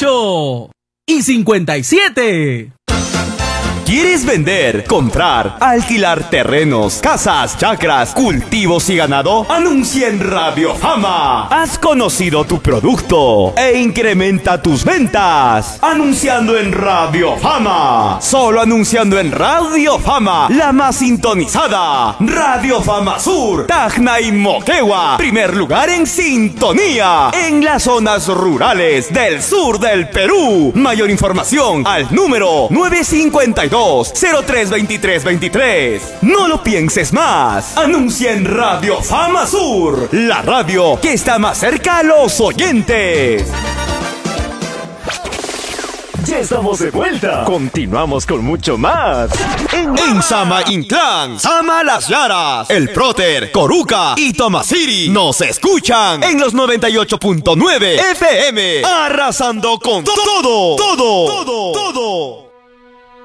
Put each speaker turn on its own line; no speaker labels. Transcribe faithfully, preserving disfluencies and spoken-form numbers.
ocho y cincuenta y siete.
¿Quieres vender, comprar, alquilar terrenos, casas, chacras, cultivos y ganado? Anuncia en Radio Fama. Has conocido tu producto e incrementa tus ventas. Anunciando en Radio Fama. Solo anunciando en Radio Fama, la más sintonizada. Radio Fama Sur, Tacna y Moquegua. Primer lugar en sintonía en las zonas rurales del sur del Perú. Mayor información al número nueve cinco dos, cero tres veintitrés veintitrés. No lo pienses más. Anuncia en Radio Fama Sur, la radio que está más cerca a los oyentes.
Ya estamos de vuelta. Continuamos con mucho más.
En, en Sama Inclán, Sama Las Llaras, El Próter, Coruca y Tomasiri nos escuchan en los noventa y ocho punto nueve F M. Arrasando con todo, todo, todo.